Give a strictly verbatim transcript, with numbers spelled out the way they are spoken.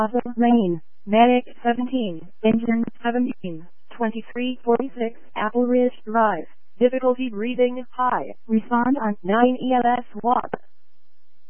Plaza Lane, Medic seventeen, Engine seventeen, twenty-three forty-six, Apple Ridge Drive. Difficulty breathing high. Respond on nine E L S W A P.